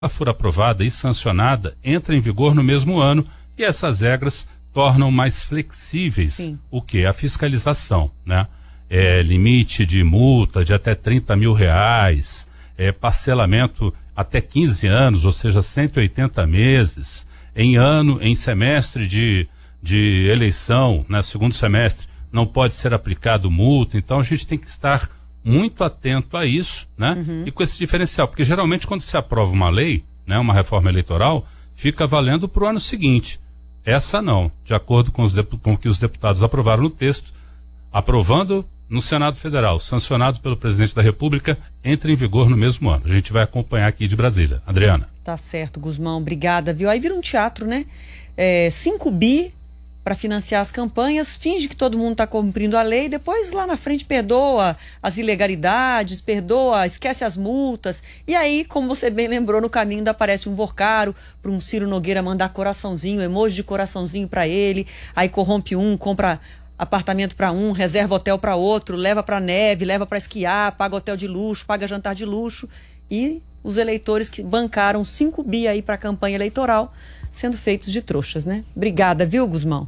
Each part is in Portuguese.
for aprovada e sancionada, entra em vigor no mesmo ano, e essas regras tornam mais flexíveis o que? A fiscalização, né? Limite de multa de até R$30 mil, parcelamento até 15 anos, ou seja, 180 meses, em semestre de eleição, né? Segundo semestre, não pode ser aplicado multa. Então a gente tem que estar muito atento a isso, né? E com esse diferencial, porque geralmente quando se aprova uma lei, né, uma reforma eleitoral, fica valendo para o ano seguinte. Essa não, de acordo com o que os deputados aprovaram no texto, aprovando no Senado Federal, sancionado pelo presidente da República, entra em vigor no mesmo ano. A gente vai acompanhar aqui de Brasília. Adriana. Tá certo, Guzmão, obrigada, viu? Aí vira um teatro, né? 5 bi para financiar as campanhas, finge que todo mundo está cumprindo a lei, depois lá na frente perdoa as ilegalidades, esquece as multas, e aí, como você bem lembrou, no caminho ainda aparece um Vorcaro para um Ciro Nogueira mandar coraçãozinho, emoji de coraçãozinho para ele, aí corrompe um, compra apartamento para um, reserva hotel para outro, leva para neve, leva para esquiar, paga hotel de luxo, paga jantar de luxo, e os eleitores que bancaram 5 bi aí para a campanha eleitoral sendo feitos de trouxas, né? Obrigada, viu, Guzmão?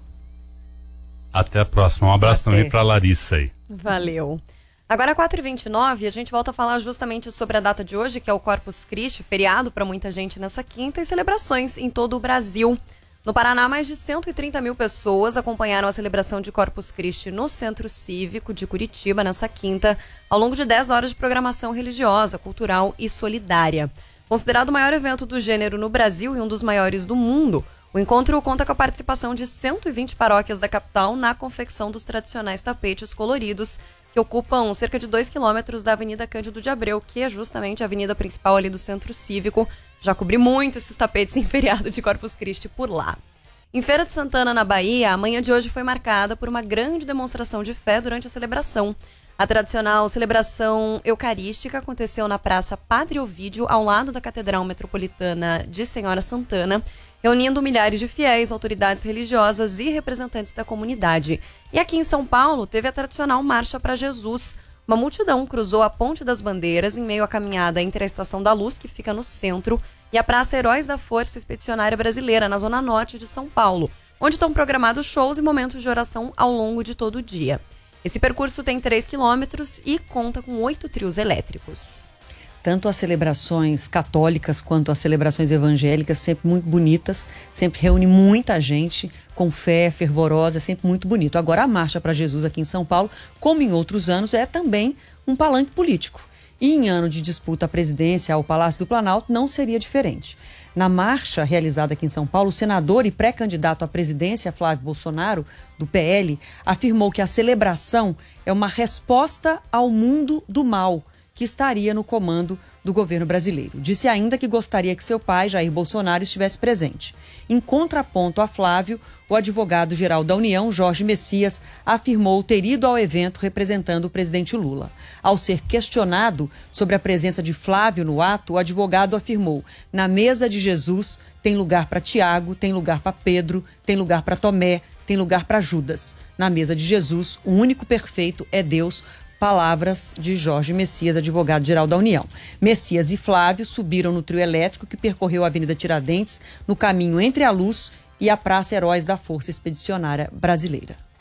Até a próxima. Um abraço também para Larissa aí. Valeu. Agora, 4h29, a gente volta a falar justamente sobre a data de hoje, que é o Corpus Christi, feriado para muita gente nessa quinta, e celebrações em todo o Brasil. No Paraná, mais de 130 mil pessoas acompanharam a celebração de Corpus Christi no Centro Cívico de Curitiba nessa quinta, ao longo de 10 horas de programação religiosa, cultural e solidária. Considerado o maior evento do gênero no Brasil e um dos maiores do mundo, o encontro conta com a participação de 120 paróquias da capital na confecção dos tradicionais tapetes coloridos, que ocupam cerca de 2 quilômetros da Avenida Cândido de Abreu, que é justamente a avenida principal ali do Centro Cívico. Já cobri muito esses tapetes em feriado de Corpus Christi por lá. Em Feira de Santana, na Bahia, a manhã de hoje foi marcada por uma grande demonstração de fé durante a celebração. A tradicional celebração eucarística aconteceu na Praça Padre Ovídio, ao lado da Catedral Metropolitana de Senhora Santana, reunindo milhares de fiéis, autoridades religiosas e representantes da comunidade. E aqui em São Paulo, teve a tradicional Marcha para Jesus. Uma multidão cruzou a Ponte das Bandeiras em meio à caminhada entre a Estação da Luz, que fica no centro, e a Praça Heróis da Força Expedicionária Brasileira, na zona norte de São Paulo, onde estão programados shows e momentos de oração ao longo de todo o dia. Esse percurso tem 3 quilômetros e conta com 8 trios elétricos. Tanto as celebrações católicas quanto as celebrações evangélicas, sempre muito bonitas, sempre reúne muita gente com fé fervorosa, sempre muito bonito. Agora, a Marcha para Jesus aqui em São Paulo, como em outros anos, é também um palanque político. E em ano de disputa à presidência ao Palácio do Planalto, não seria diferente. Na marcha realizada aqui em São Paulo, o senador e pré-candidato à presidência, Flávio Bolsonaro, do PL, afirmou que a celebração é uma resposta ao mundo do mal que estaria no comando do governo brasileiro. Disse ainda que gostaria que seu pai, Jair Bolsonaro, estivesse presente. Em contraponto a Flávio, o advogado-geral da União, Jorge Messias, afirmou ter ido ao evento representando o presidente Lula. Ao ser questionado sobre a presença de Flávio no ato, o advogado afirmou: na mesa de Jesus tem lugar para Tiago, tem lugar para Pedro, tem lugar para Tomé, tem lugar para Judas. Na mesa de Jesus, o único perfeito é Deus. Palavras de Jorge Messias, advogado-geral da União. Messias e Flávio subiram no trio elétrico que percorreu a Avenida Tiradentes, no caminho entre a Luz e a Praça Heróis da Força Expedicionária Brasileira.